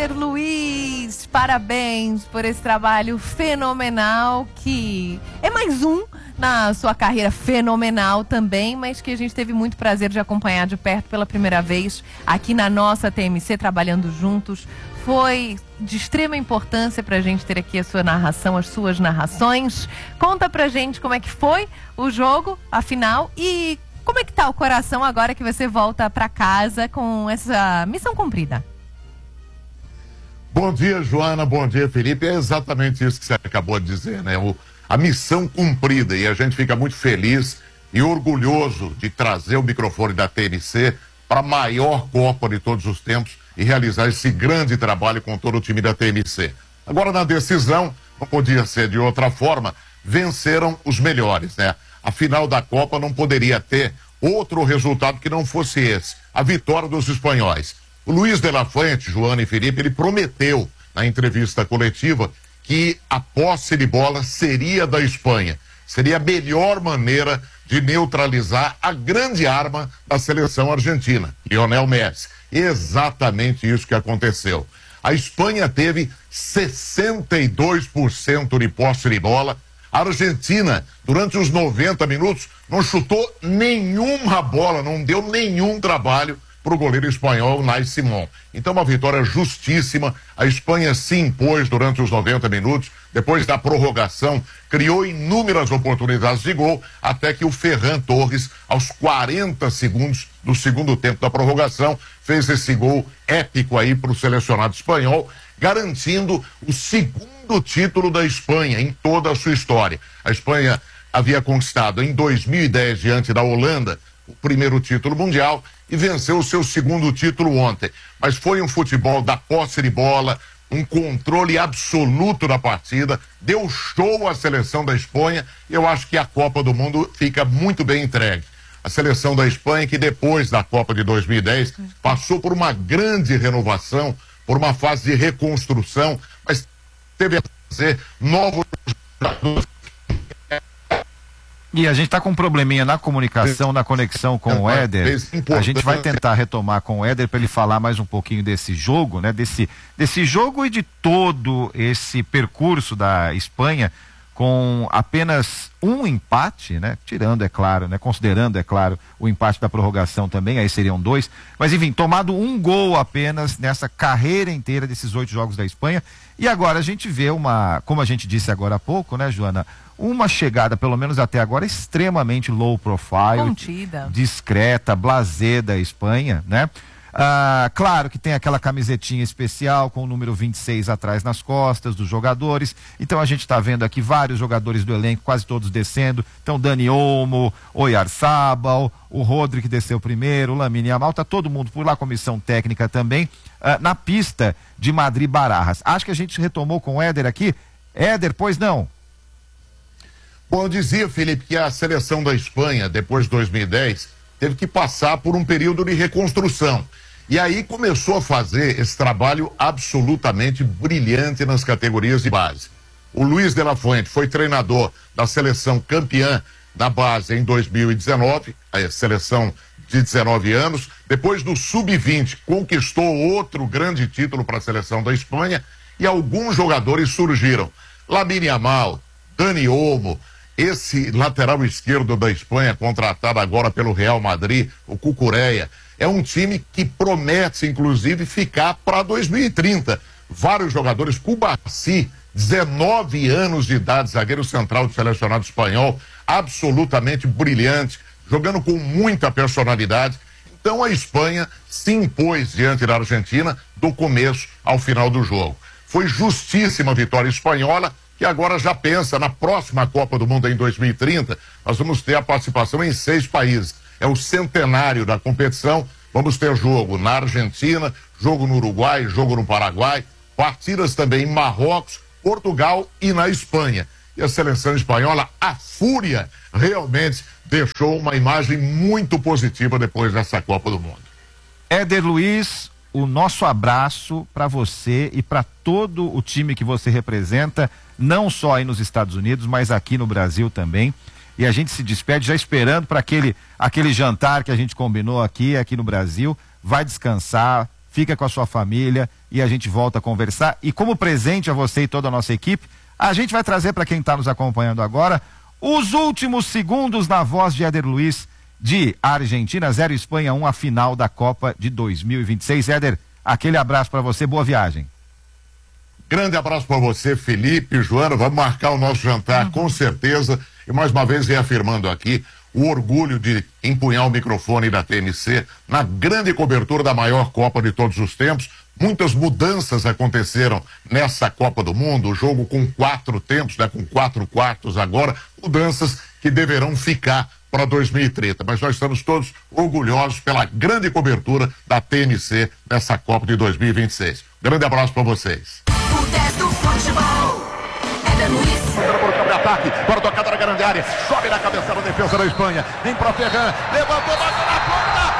Éder Luiz, parabéns por esse trabalho fenomenal, que é mais um na sua carreira fenomenal também, mas que a gente teve muito prazer de acompanhar de perto pela primeira vez aqui na nossa TMC, trabalhando juntos. Foi de extrema importância pra gente ter aqui a sua narração, as suas narrações. Conta pra gente como é que foi o jogo, a final, e como é que tá o coração agora que você volta pra casa com essa missão cumprida? Bom dia, Joana, bom dia, Felipe. É exatamente isso que você acabou de dizer, né? A missão cumprida, e a gente fica muito feliz e orgulhoso de trazer o microfone da TMC para a maior Copa de todos os tempos e realizar esse grande trabalho com todo o time da TMC. Agora, na decisão, não podia ser de outra forma, venceram os melhores, né? A final da Copa não poderia ter outro resultado que não fosse esse, a vitória dos espanhóis. O Luiz de la Fuente, Joana e Felipe, ele prometeu na entrevista coletiva que a posse de bola seria da Espanha. Seria a melhor maneira de neutralizar a grande arma da seleção argentina, Lionel Messi. Exatamente isso que aconteceu. A Espanha teve 62% de posse de bola. A Argentina, durante os 90 minutos, não chutou nenhuma bola, não deu nenhum trabalho para o goleiro espanhol, Unai Simón. Então, uma vitória justíssima. A Espanha se impôs durante os 90 minutos. Depois da prorrogação, criou inúmeras oportunidades de gol, até que o Ferran Torres, aos 40 segundos do segundo tempo da prorrogação, fez esse gol épico aí para o selecionado espanhol, garantindo o segundo título da Espanha em toda a sua história. A Espanha havia conquistado em 2010, diante da Holanda, o primeiro título mundial e venceu o seu segundo título ontem. Mas foi um futebol da posse de bola, um controle absoluto da partida, deu show à seleção da Espanha. Eu acho que a Copa do Mundo fica muito bem entregue. A seleção da Espanha, que depois da Copa de 2010 passou por uma grande renovação, por uma fase de reconstrução, mas teve a fazer novos jogadores. E a gente está com um probleminha na comunicação, na conexão com o Éder. A gente vai tentar retomar com o Éder para ele falar mais um pouquinho desse jogo, né? Desse jogo e de todo esse percurso da Espanha, com apenas um empate, né? Tirando, é claro, né? Considerando, é claro, o empate da prorrogação também, aí seriam 2. Mas enfim, tomado um gol apenas nessa carreira inteira desses 8 jogos da Espanha. E agora a gente vê como a gente disse agora há pouco, né, Joana? Uma chegada, pelo menos até agora, extremamente low profile, contida, discreta, blasé da Espanha, né? Claro que tem aquela camisetinha especial com o número 26 atrás nas costas dos jogadores. Então a gente está vendo aqui vários jogadores do elenco, quase todos descendo. Então Dani Olmo, Oyarzabal, o Rodri que desceu primeiro, o Lamine Yamal, tá todo mundo por lá, comissão técnica também, na pista de Madrid-Barajas. Acho que a gente retomou com o Éder aqui. Éder, pois não? Bom, eu dizia, Felipe, que a seleção da Espanha, depois de 2010, teve que passar por um período de reconstrução. E aí começou a fazer esse trabalho absolutamente brilhante nas categorias de base. O Luiz de la Fuente foi treinador da seleção campeã da base em 2019, a seleção de 19 anos. Depois do Sub-20, conquistou outro grande título para a seleção da Espanha e alguns jogadores surgiram. Lamine Yamal, Dani Olmo, esse lateral esquerdo da Espanha, contratado agora pelo Real Madrid, o Cucurella, é um time que promete, inclusive, ficar para 2030. Vários jogadores, Cubarsí, 19 anos de idade, zagueiro central do selecionado espanhol, absolutamente brilhante, jogando com muita personalidade. Então a Espanha se impôs diante da Argentina do começo ao final do jogo. Foi justíssima a vitória espanhola, que agora já pensa na próxima Copa do Mundo em 2030, nós vamos ter a participação em 6 países. É o centenário da competição, vamos ter jogo na Argentina, jogo no Uruguai, jogo no Paraguai, partidas também em Marrocos, Portugal e na Espanha. E a seleção espanhola, a fúria, realmente deixou uma imagem muito positiva depois dessa Copa do Mundo. Éder Luiz, o nosso abraço para você e para todo o time que você representa, não só aí nos Estados Unidos, mas aqui no Brasil também. E a gente se despede já esperando para aquele jantar que a gente combinou aqui no Brasil. Vai descansar, fica com a sua família e a gente volta a conversar. E como presente a você e toda a nossa equipe, a gente vai trazer para quem está nos acompanhando agora os últimos segundos na voz de Éder Luiz, de Argentina 0, Espanha 1, a final da Copa de 2026. Éder, aquele abraço para você, boa viagem. Grande abraço para você, Felipe, Joana, vamos marcar o nosso jantar com certeza, e mais uma vez reafirmando aqui o orgulho de empunhar o microfone da TNC na grande cobertura da maior Copa de todos os tempos. Muitas mudanças aconteceram nessa Copa do Mundo, o jogo com 4 tempos, né, com 4 quartos agora, mudanças que deverão ficar para 2030, mas nós estamos todos orgulhosos pela grande cobertura da TNC nessa Copa de 2026. Grande abraço para vocês. O 10 do futebol, Éder Luiz. Por campo de ataque, para tocada na grande área, sobe na cabeça da defesa da Espanha, vem para Ferran, levantou, bateu na